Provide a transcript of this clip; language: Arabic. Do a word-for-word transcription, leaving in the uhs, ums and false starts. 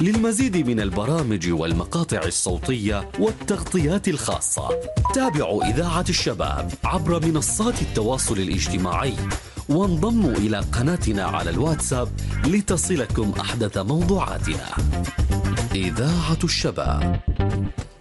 للمزيد من البرامج والمقاطع الصوتية والتغطيات الخاصة تابعوا إذاعة الشباب عبر منصات التواصل الاجتماعي، وانضموا إلى قناتنا على الواتساب لتصلكم أحدث موضوعاتنا. إذاعة الشباب.